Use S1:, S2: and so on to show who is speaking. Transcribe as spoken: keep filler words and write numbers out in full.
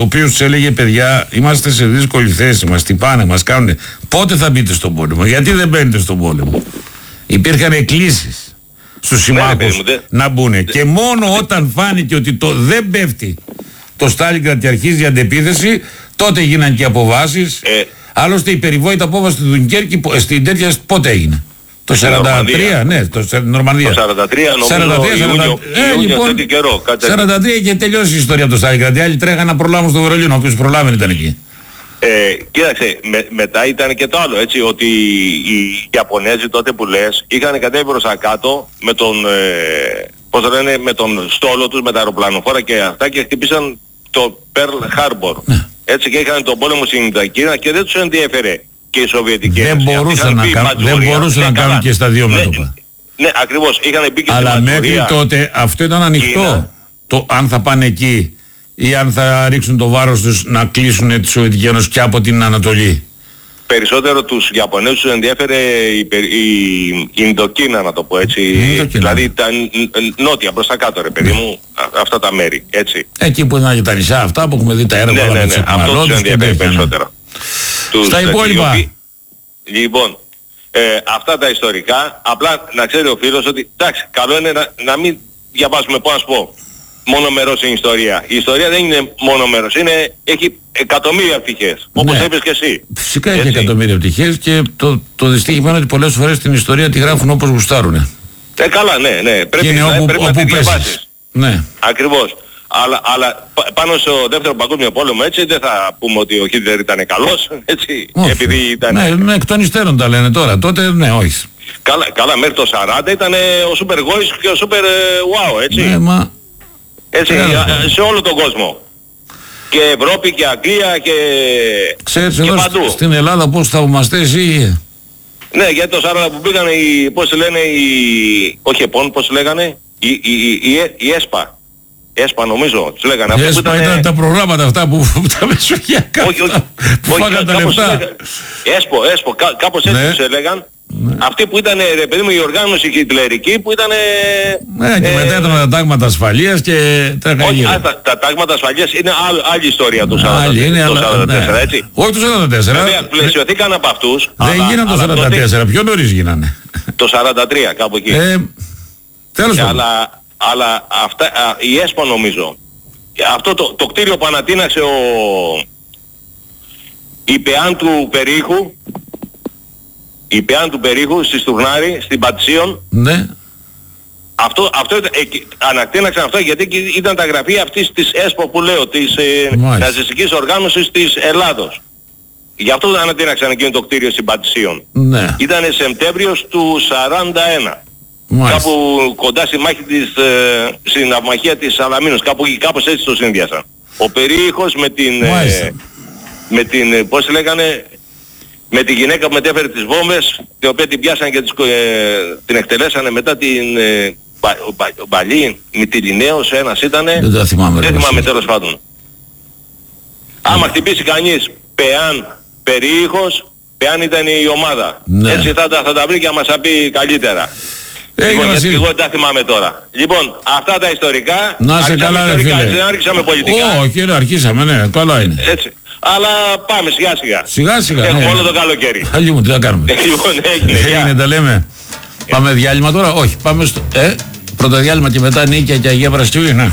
S1: οποίος τους έλεγε παιδιά, είμαστε σε δύσκολη θέση, μας τυπάνε, μας κάνουν. Πότε θα μπείτε στον πόλεμο, γιατί δεν μπαίνετε στον πόλεμο? Υπήρχαν εκκλήσεις στους συμμάχους ναι, να μπουν. Δε... Και μόνο όταν φάνηκε ότι το δεν πέφτει το Στάλινγκραντ και αρχίζει η αντεπίθεση, τότε γίναν και αποβάσεις. Ε... Άλλωστε η περιβόητα απόβαση του Δουνκέρκη στην τέτοια πότε έγινε? Το σαράντα τρία, ναι, το Νορμανδία.
S2: Το σαράντα τρία νομίζω σαράντα τρία, σαράντα... Ιούνιο, ε, Ιούνιο, λοιπόν, καιρό,
S1: σαράντα τρία είχε τελειώσει η ιστορία από το Στάλινγκραντ. Οι άλλοι τρέχαν να προλάβουν στο Βερολίνο, ο οποίος προλάβαινε ήταν εκεί.
S2: Ε, κοίταξε, με, μετά ήταν και το άλλο, έτσι, ότι οι Ιαπωνέζοι τότε που λες είχαν κατέβει προς τα κάτω με τον, ε, πώς το λένε, με τον στόλο τους, με τα αεροπλανοφόρα και αυτά και χτυπήσαν το Pearl Harbor. Ναι. Έτσι και είχαν τον πόλεμο στην Ινδοκίνα και δεν τους ενδιέφερε και οι Σοβιετικές.
S1: Δεν μπορούσαν να, κα... δεν μπορούσαν να κάνουν και στα δύο
S2: ναι,
S1: μέτωπα.
S2: Ναι, ακριβώς. Είχαν μπει και
S1: αλλά μέχρι τότε αυτό ήταν ανοιχτό. Το αν θα πάνε εκεί ή αν θα ρίξουν το βάρος τους να κλείσουν τη Σοβιετική Ένωση και από την Ανατολή.
S2: Περισσότερο τους Ιαπωνέζους τους ενδιέφερε η, η, η Ινδοκίνα, να το πω έτσι. Δηλαδή τα νότια προς τα κάτω ρε παιδί μου, αυτά τα μέρη, έτσι.
S1: Εκεί που είναι τα νησιά αυτά που έχουμε δει τα έργα.
S2: Ναι, ναι, ναι, αυτό τους ενδιαφέρει περισσότερο. Τους
S1: στα υπόλοιπα.
S2: Λοιπόν, ε, αυτά τα ιστορικά, απλά να ξέρει ο φίλος ότι εντάξει, καλό είναι να, να μην διαβάσουμε, πώς να σου πω, μόνο μέρος στην ιστορία. Η ιστορία δεν είναι μόνο μέρος, είναι, έχει εκατομμύρια πτυχές, όπως ναι. είπες και εσύ.
S1: Φυσικά έχει εκατομμύρια πτυχές και το, το δυστύχημα είναι ότι πολλές φορές την ιστορία τη γράφουν όπως γουστάρουνε.
S2: Ε, καλά, ναι, ναι. Πρέπει,
S1: είναι
S2: να,
S1: όπου,
S2: πρέπει
S1: όπου
S2: να τη διαβάσεις.
S1: Ναι.
S2: Ακριβώς. Αλλά, αλλά πάνω στο δεύτερο παγκόσμιο πόλεμο έτσι δεν θα πούμε ότι ο Χίτλερ ήταν καλός, έτσι, όχι. Επειδή ήταν...
S1: Ναι, ναι, εκ των υστέρων τα λένε τώρα, τότε ναι, όχι.
S2: Καλά, καλά μέχρι το σαράντα ήταν ο Σούπερ Γόης και ο Σούπερ Wow, έτσι.
S1: Ναι, μα...
S2: Έτσι, yeah. σε όλο τον κόσμο. Και Ευρώπη και Αγγλία και,
S1: ξέρεις,
S2: και
S1: εδώ
S2: παντού.
S1: Στην Ελλάδα πώς θαυμαστές είχε.
S2: Ναι, γιατί το σαράντα που πήγανε οι, πώς λένε, οι, όχι επών, πώς λέγανε, η, η, η, η, η ΕΣΠΑ. ΕΣΠΑ νομίζω, τους λέγανε.
S1: Η ΕΣΠΑ ήταν, ήταν τα προγράμματα αυτά που τα μεσογειακά
S2: όχι, όχι,
S1: που φάγαν τα λεφτά.
S2: ΕΣΠΟ, ΕΣΠΟ, κά, κάπως έτσι ναι. τους έλεγαν. Ναι. Αυτοί που ήταν, ρε παιδί μου, η οργάνωση χιτλερική που ήταν...
S1: Ναι, και ε, μετά ήταν τα τάγματα ασφαλείας και τρέχα
S2: όχι,
S1: γύρω.
S2: Α, τα, τα τάγματα ασφαλείας είναι άλλη, άλλη ιστορία του
S1: σαράντα τέσσερα,
S2: ναι. έτσι.
S1: Όχι του σαράντα τέσσερα.
S2: Βέβαια, πλαισιωθήκαν από αυτούς.
S1: Δεν γίναν το σαράντα τέσσερα, πιο νωρίς γίνανε.
S2: Το σαράντα τρία, κάπου εκεί.
S1: Ε, τέλος πάντων.
S2: Αλλά, αλλά αυτά, α, η ΕΣΠΑ νομίζω, αυτό το, το κτίριο που ανατείναξε ο... η ΠΕΑΝ του Περίχου, η ΠΕΑΝ του Περίχου στη Στουρνάρη, στην Πατησίων.
S1: Ναι.
S2: Αυτό, αυτό ε, ανακτήναξαν αυτό γιατί ήταν τα γραφεία αυτής της ΕΣΠΟ που λέω, της ε, ναζιστικής οργάνωσης της Ελλάδος. Γι' αυτό ανατείναξαν εκείνο το κτίριο στην Πατησίων.
S1: Ναι.
S2: Ήταν Σεπτέμβριος του σαράντα ένα. Μάλιστα. Κάπου κοντά στη μάχη της, ε, στην ναυμαχία της Σαλαμίνος, κάπου, κάπως έτσι το σύνδυασαν. Ο Περίχος με την, ε, με την, πώς λέγανε, με τη γυναίκα που μετέφερε τις βόμβες, την οποία την πιάσανε και τις, ε, την εκτελέσανε μετά την ε, μπα, μπα, Μπαλή, Μυτιλινέος, ένας ήτανε,
S1: δεν θυμάμαι,
S2: δεν θυμάμαι τέλος πάντων. Mm. Άμα χτυπήσει κανείς ΠΕΑΝ, Περίχος, ΠΕΑΝ ήταν η ομάδα. Ναι. Έτσι θα, θα τα βρει και θα μας θα πει καλύτερα. Λοιπόν, γιατί εγώ δεν τα θυμάμαι τώρα. Λοιπόν, αυτά τα ιστορικά.
S1: Να σε καλά ρε φίλε.
S2: Δεν άρχισαμε πολιτικά.
S1: Όχι, δεν αρχίσαμε, ναι, καλά είναι.
S2: Έτσι. Αλλά πάμε σιγά σιγά.
S1: Σιγά σιγά.
S2: Έχουμε ναι. όλο το καλοκαίρι.
S1: Αλλιώ μου, τι θα κάνουμε.
S2: Λοιπόν, έγινε.
S1: Έγινε, τα λέμε. Πάμε διάλειμμα τώρα, όχι, πάμε στο... Ε, πρώτο διάλειμμα και μετά Νίκαια και Αγία Παρασκευή, ναι.